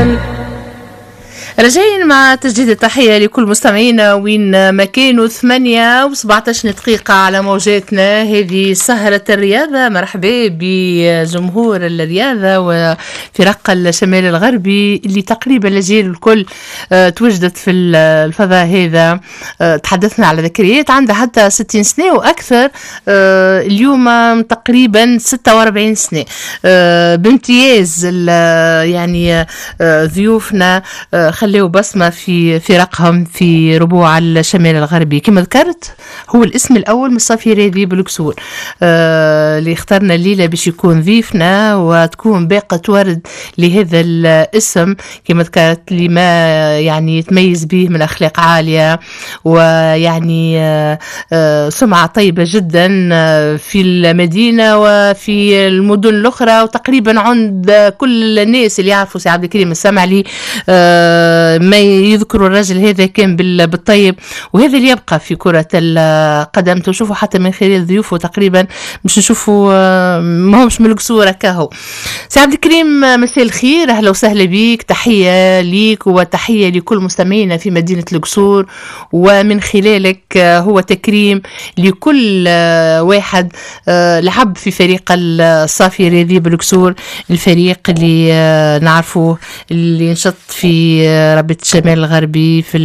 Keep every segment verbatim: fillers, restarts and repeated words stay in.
رجعين مع تجديد التحية لكل مستمعينا وين ما كانوا. ثمانية وسبعتاش دقيقة على موجاتنا. هذه سهرة الرياضة. مرحبا بجمهور الرياضة وفرق الشمال الغربي اللي تقريبا الأجيال الكل تواجدت في الفضاء هذا. تحدثنا على ذكريات عندها حتى ستين سنة وأكثر. اليوم تقريبا ستة وأربعين سنة. بامتياز يعني ضيوفنا خليوا بصمة في فرقهم في ربوع الشمال الغربي. كما ذكرت هو الاسم الأول من الصافي الرياضي بالكسور آه اللي اخترنا الليلة باش يكون ضيفنا وتكون باقة ورد لهذا الاسم. كما ذكرت لما يعني يتميز به من أخلاق عالية ويعني آه آه سمعة طيبة جدا في المدينة وفي المدن الأخرى وتقريبا عند كل الناس اللي يعرفوا سي عبد الكريم السمعلي. آه ما يذكروا الرجل هذا كان بالطيب وهذا اللي يبقى في كرة القدم. تشوفوا حتى من خلال ضيوفه تقريبا مش نشوفوا ما همش من القصورة كهو. سي عبد الكريم مساء الخير، أهلا وسهلا بيك. تحية ليك وتحية لكل مستمعينا في مدينة القصور ومن خلالك هو تكريم لكل واحد لعب في فريق الصافي الرياضي بالقصور، الفريق اللي نعرفه اللي نشط في رابطة الشمال الغربي في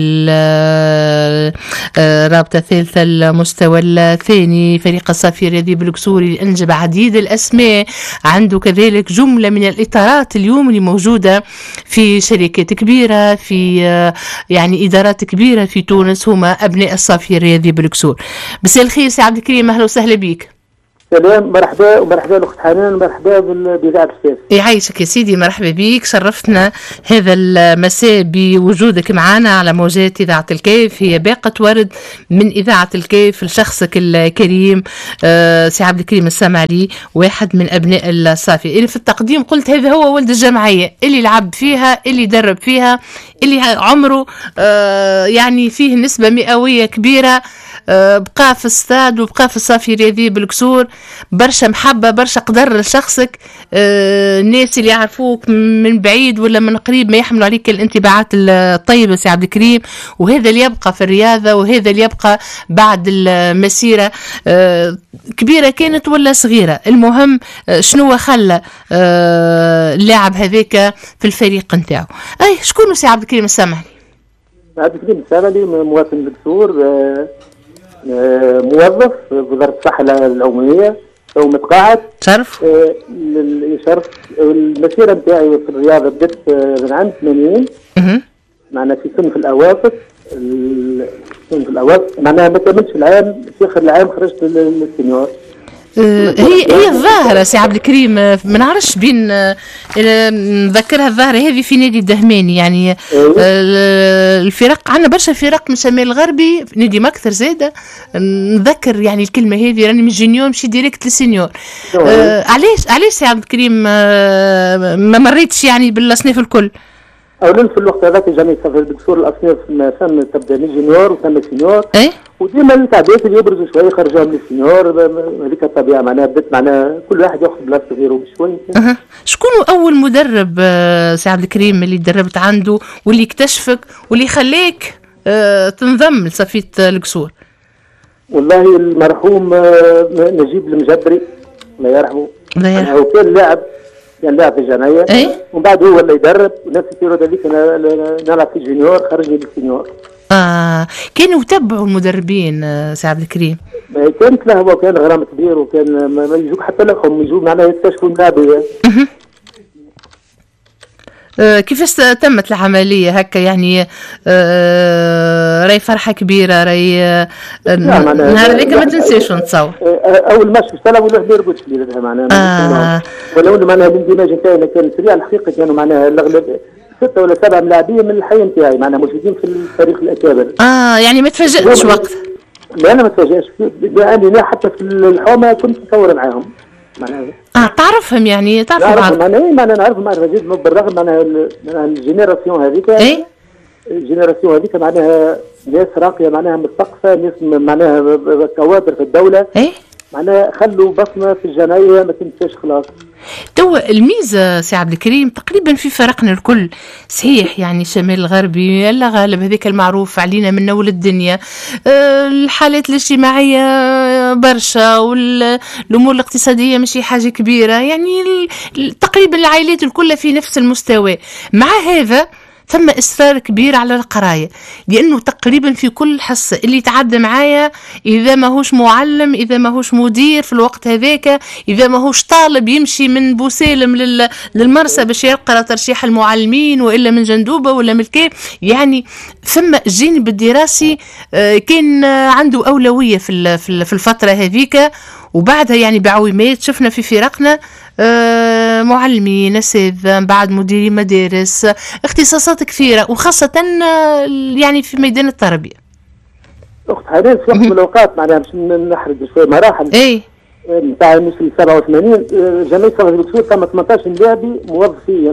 الرابطة الثالثة المستوى الثاني. فريق الصافي الرياضي بالقصوري أنجب عديد الأسماء، عنده كذلك جملة من الإطارات اليوم اللي موجودة في شركات كبيرة في يعني إدارات كبيرة في تونس هما أبناء الصافي الرياضي بالقصور. مساء الخير سي عبد الكريم، أهلا وسهلا بك. سلام، مرحبا ومرحبا الاخت حنان، مرحبا باذاعه الكاس. يعيشك يا سيدي، مرحبا بيك. شرفتنا هذا المساء بوجودك معنا على موجات اذاعه الكيف. هي باقه ورد من اذاعه الكيف لشخصك الكريم آه سي عبد الكريم السمعلي، واحد من ابناء الصافي اللي في التقديم قلت هذا هو ولد الجمعيه اللي لعب فيها، اللي درب فيها، اللي عمره آه يعني فيه نسبه مئويه كبيره. بقى في الستاد وبقى في الصافي الرياضي بالكسور. برشا محبة برشا قدر لشخصك. الناس اللي يعرفوك من بعيد ولا من قريب ما يحملوا عليك الانطباعات الطيبة سي عبد الكريم، وهذا اللي يبقى في الرياضة وهذا اللي يبقى بعد المسيرة كبيرة كانت ولا صغيرة. المهم شنو خلى اللاعب هذاك في الفريق نتاعو. اي شكون سي عبد الكريم السمعلي؟ عبد الكريم السمعلي مواطن بالكسور، موظف في وزارة الصحة العمومية ومتقاعد. شرف شرف. المسيرة نتاعي في الرياضة بدأت من عام ثمانين، معنا في صنف الأواسط. صنف الأواسط معناها ما كملتش العام، في آخر العام خرجت للسينيور. هي هي الظاهرة سي عبد الكريم ما نعرفش بين نذكرها الظاهرة هذه في نادي الدهماني يعني. الفرق عندنا برشا فرق من الشمال الغربي، نادي مكثر زادة نذكر يعني الكلمة هذه راني من جونيور مشي ديريكت للسينيور. علاش علاش سي عبد الكريم ما مريتش يعني بالاصناف الكل؟ اولا في الوقت هذاك جامي في الدكتور الاصناف ثم تبدا من جونيور وثم سينيور. ايه وديما التعبيات اللي يبرزوا شويه خرجوا من السينيور. هذيك الطبيعه معناها بدات معناها كل واحد ياخذ بلاصه غيره بشوي. أه. شكون اول مدرب سي عبد الكريم اللي دربت عنده واللي اكتشفك واللي خلاك أه تنضم لصفيه القصور؟ والله المرحوم نجيب المجبري الله يرحمه. الله يرحمه. هو كان لاعب كان لاعب في الجمعيه. ايه ومن بعد هو اللي يدرب ونفس البيريود هذيك انا نلعب في الجونيور خرجني للسينيور. اه كانوا يتبعوا المدربين سي عبد الكريم؟ كانت له هو كان غرام كبير وكان ما يجوك حتى لهم يجوا معناها يكتشفوا اللاعبين. آه كيفاش تمت العملية هكا يعني؟ آه راي فرحة كبيرة راي آه نهار هذاك ما تنساش نتصور. أول ماتش باش تلعبوا له ما يرقدش لي معناها. آه ولو أنه معناها الاندماج نتاعنا كان سريع الحقيقة. كانوا معناها الأغلب ستة ولا سبعة ملاعبين من الحي نتاعي معناها موجودين في الفريق الأكابر. اه يعني ما تفاجأتش وقت؟ لا أنا ما تفاجأتش لأني حتى في الحومة كنت مصور معاهم معناها. اه تعرفهم يعني تعرفوا بعض؟ نعرفهم معناها معناها نعرفهم معرفة جدا بالرغم معناها الجينيراسيون هذيك. اي الجينيراسيون هذيك معناها ناس راقية معناها مثقفة، ناس معناها كوادر في الدولة. اي معناها خلوا بصمه في الجمعيه ما تنساش خلاص. توا الميزه سي عبد الكريم تقريبا في فرقنا الكل صحيح، يعني الشمال الغربي لا غالب هذاك المعروف علينا من اول الدنيا، أه الحالات الاجتماعيه برشا والامور الاقتصاديه ماشي حاجه كبيره، يعني تقريبا العائلات الكل في نفس المستوى. مع هذا ثم إصرار كبير على القراية، لأنه تقريبا في كل حصة اللي تعدى معايا إذا ما هوش معلم، إذا ما هوش مدير في الوقت هذاك، إذا ما هوش طالب يمشي من بوسالم للمرسى باش يقرأ ترشيح المعلمين، وإلا من جندوبة ولا من الكيف، يعني ثم الجانب الدراسي كان عنده أولوية في في الفترة هذيك. وبعدها يعني بعويمات شفنا في فرقنا آه معلمين، اساتذه، بعد مديري مدارس، اختصاصات كثيره، وخاصه آه يعني في ميدان التربيه. اخت حنان في وقت من الاوقات معناها باش نحرج شويه مراحل اي نتاع المثل سبعة وثمانين جمعيه صغر البكسور ثم ثمانية عشر لاعبي موظفين.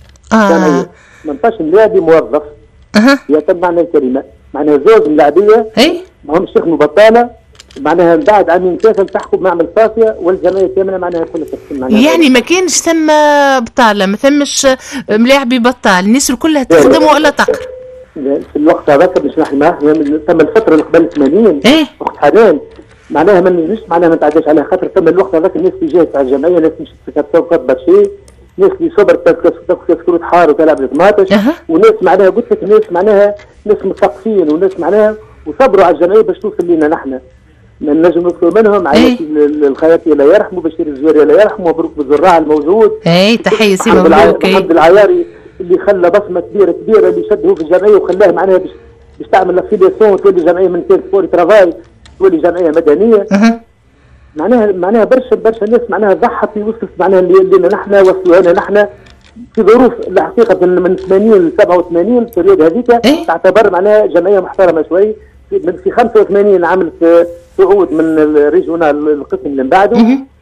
اه ثمانية عشر لاعبي موظف. اها يتم معناها الكلمه معناها زوج ملاعبيه اي ما همش يخدموا بطاله، معناها بعد عامين ثلاثه التحقوا بمعمل صافيه والجمعيه كامله معناها كلها تحكم معناها. يعني ما كانش ثم بطاله، ما ثمش ملاعبي بطال، الناس كلها تخدم ولا تقرا. في الوقت هذاك باش نحكي معاه ثم الفتره اللي قبل ثمانين ايه وقت حنان معناها ما نجمش معناها ما نتعداش عليها، خاطر ثم الوقت هذاك الناس في جهه تاع الجمعيه، ناس مش تكتب شيء، ناس اللي صبر تكسكروت حار وتلعب الطماطش، وناس معناها قلت لك ناس معناها ناس مثقفين وناس معناها وصبروا على الجمعيه باش توصل لنا نحن. نجم نذكر منهم عائلة الخياطي الله يرحمه، بشير الزويري الله يرحمه، مبروك بالزراع الموجود. اي تحيه سي مبروك. محمد العياري اللي خلى بصمه كبيره كبيره اللي شده في الجمعيه وخلاه معناها باش باش تعمل افيلياسيون وتولي جمعيه من كان سبوري ترافاي تولي جمعيه مدنيه. أه. معناها معناها برشا برشا ناس معناها ضحت وصلت معناها اللي نحن وصلوا لنا نحن في ظروف الحقيقه من ثمانين ل سبعة وثمانين البريود هذيك تعتبر معناها جمعيه محترمه شوي. في خمسة وثمانين عملت صعود من الريجونال القسم اللي من بعده